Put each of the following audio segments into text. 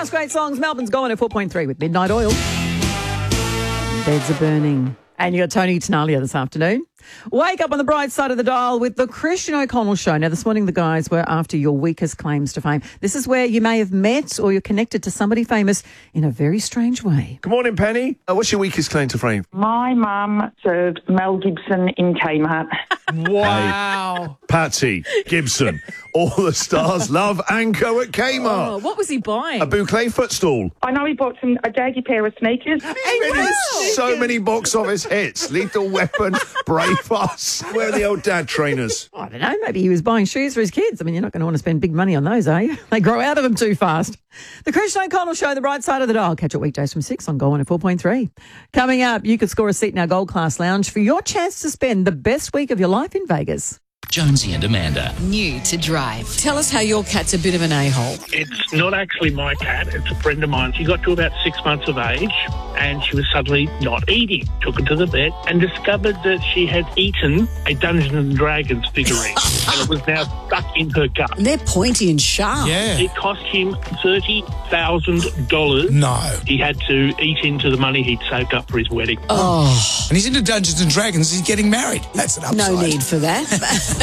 Just great songs. Melbourne's going at 4.3 with Midnight Oil. Beds are burning. And you got Tony Tenalia this afternoon. Wake up on the bright side of the dial with the Christian O'Connell Show. Now, this morning the guys were after your weakest claims to fame. This is where you may have met or you're connected to somebody famous in a very strange way. Good morning, Penny. What's your weakest claim to fame? My mum served Mel Gibson in Kmart. Wow. Patsy, Gibson, all the stars love Anko at Kmart. Oh, what was he buying? A boucle footstool. I know he bought a daggy pair of sneakers. So many box office hits. Lethal Weapon, Brave Us. Where are the old dad trainers? I don't know. Maybe he was buying shoes for his kids. I mean, you're not going to want to spend big money on those, are you? They grow out of them too fast. The Christian O'Connell Show, the bright side of the dial. Catch it weekdays from 6 on Go On at 4.3. Coming up, you could score a seat in our Gold Class Lounge for your chance to spend the best week of your life in Vegas. Jonesy and Amanda. New to Drive. Tell us how your cat's a bit of an a-hole. It's not actually my cat, it's a friend of mine. She got to about 6 months of age and she was suddenly not eating. Took her to the vet and discovered that she had eaten a Dungeons and Dragons figurine and it was now stuck in her gut. They're pointy and sharp. Yeah. It cost him $30,000. No. He had to eat into the money he'd saved up for his wedding. Oh, And he's into Dungeons and Dragons. He's getting married. That's an upside. no need for that.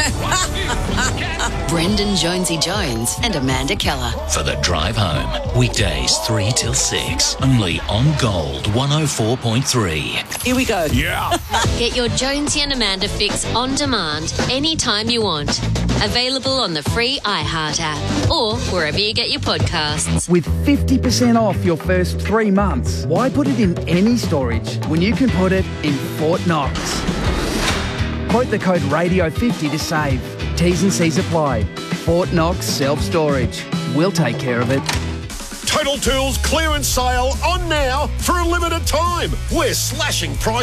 Brendan Jonesy Jones and Amanda Keller. For the drive home. Weekdays 3 till 6. Only on Gold 104.3. Here we go. Yeah. Get your Jonesy and Amanda fix on demand anytime you want. Available on the free iHeart app or wherever you get your podcasts. With 50% off your first 3 months, why put it in any storage when you can put it in Fort Knox? Quote the code RADIO50 to save. T's and C's apply. Fort Knox Self-Storage. We'll take care of it. Total Tools clearance sale on now for a limited time. We're slashing prices.